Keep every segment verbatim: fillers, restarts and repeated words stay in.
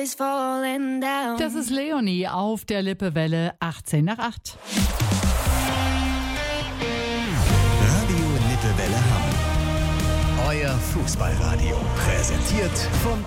Das ist Leonie auf der Lippewelle achtzehn nach acht. Radio Lippewelle Hamm. Euer Fußballradio. Präsentiert von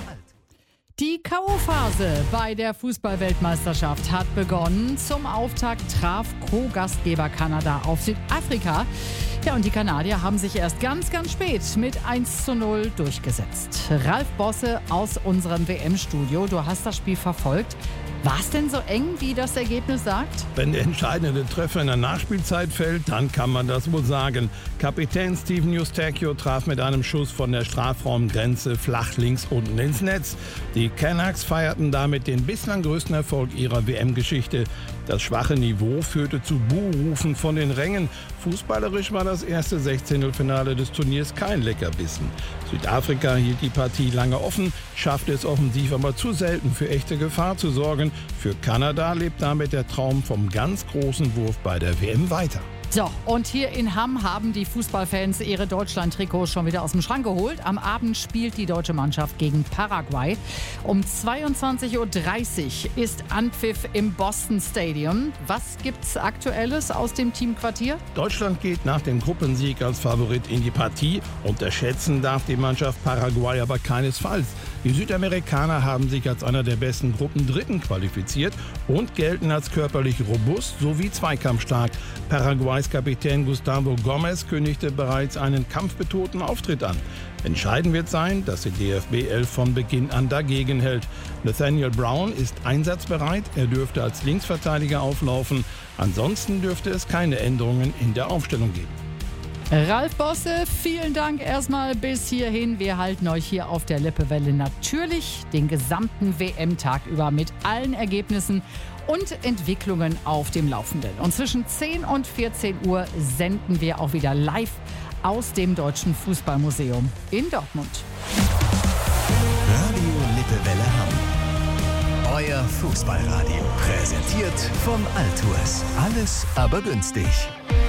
Die K O-Phase bei der Fußball-Weltmeisterschaft hat begonnen. Zum Auftakt traf Co-Gastgeber Kanada auf Südafrika. Ja, und die Kanadier haben sich erst ganz, ganz spät mit eins zu null durchgesetzt. Ralf Bosse aus unserem W M-Studio, du hast das Spiel verfolgt. War es denn so eng, wie das Ergebnis sagt? Wenn der entscheidende Treffer in der Nachspielzeit fällt, dann kann man das wohl sagen. Kapitän Steven Eustachio traf mit einem Schuss von der Strafraumgrenze flach links unten ins Netz. Die Canucks feierten damit den bislang größten Erfolg ihrer W M-Geschichte. Das schwache Niveau führte zu Buhrufen von den Rängen. Fußballerisch war das erste Sechzehntelfinale des Turniers kein Leckerbissen. Südafrika hielt die Partie lange offen, schaffte es offensiv aber zu selten für echte Gefahr zu sorgen. Für Kanada lebt damit der Traum vom ganz großen Wurf bei der W M weiter. So, und hier in Hamm haben die Fußballfans ihre Deutschland-Trikots schon wieder aus dem Schrank geholt. Am Abend spielt die deutsche Mannschaft gegen Paraguay. Um zweiundzwanzig Uhr dreißig ist Anpfiff im Boston Stadium. Was gibt's Aktuelles aus dem Teamquartier? Deutschland geht nach dem Gruppensieg als Favorit in die Partie. Unterschätzen darf die Mannschaft Paraguay aber keinesfalls. Die Südamerikaner haben sich als einer der besten Gruppendritten qualifiziert und gelten als körperlich robust sowie zweikampfstark. Paraguays Kapitän Gustavo Gomez kündigte bereits einen kampfbetonten Auftritt an. Entscheidend wird sein, dass die D F B elf von Beginn an dagegen hält. Nathaniel Brown ist einsatzbereit, er dürfte als Linksverteidiger auflaufen. Ansonsten dürfte es keine Änderungen in der Aufstellung geben. Ralf Bosse, vielen Dank erstmal bis hierhin. Wir halten euch hier auf der Lippewelle natürlich den gesamten W M-Tag über mit allen Ergebnissen und Entwicklungen auf dem Laufenden. Und zwischen zehn und vierzehn Uhr senden wir auch wieder live aus dem Deutschen Fußballmuseum in Dortmund. Radio Lippewelle Hamm. Euer Fußballradio. Präsentiert von Altours. Alles aber günstig.